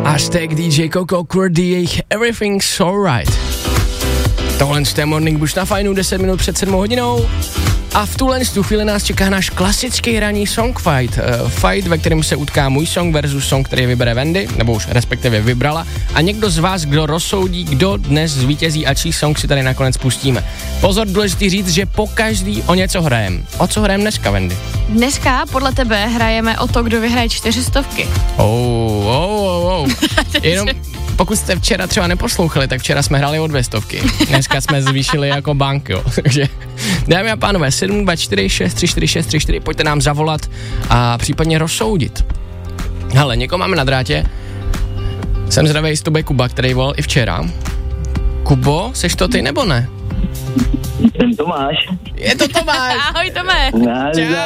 Aztek, DJ Coco, Kurdy, jejich Everything's Alright. Tohle je Morning Bush na Fajnu, 10 minut před 7 hodinou. A v tuhle chvíli nás čeká náš klasický ranní song fight. Fight, ve kterém se utká můj song versus song, který vybere Wendy, nebo už respektive vybrala. A někdo z vás, kdo rozsoudí, kdo dnes zvítězí a čí song si tady nakonec pustíme. Pozor, důležitý říct, že po každý o něco hrajem. O co hrajeme dneska, Wendy? Dneska podle tebe hrajeme o to, kdo vyhraje 400. Jenom pokud jste včera třeba neposlouchali, tak včera jsme hráli o 200. Dneska jsme zvýšili jako bank, jo. Takže dámy a pánové, 724 634 634, pojďte nám zavolat a případně rozsoudit. Hele, někoho máme na drátě. Jsem zdravý, z tebe Kuba, který volal i včera. Kubo, seš to ty nebo ne? Jsem Tomáš. Je to Tomáš. Ahoj, Tome. Čau.